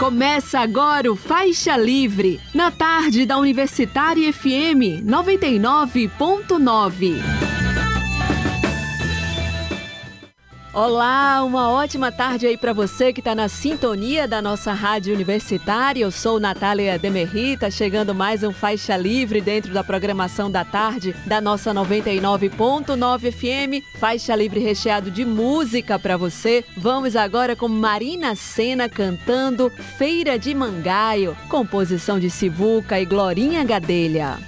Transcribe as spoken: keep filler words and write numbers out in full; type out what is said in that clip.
Começa agora o Faixa Livre, na tarde da Universitária F M noventa e nove ponto nove. Olá, uma ótima tarde aí para você que está na sintonia da nossa rádio universitária. Eu sou Natália Demerri, tá chegando mais um Faixa Livre dentro da programação da tarde da nossa noventa e nove ponto nove F M. Faixa Livre recheado de música para você. Vamos agora com Marina Sena cantando Feira de Mangaio, composição de Sivuca e Glorinha Gadelha.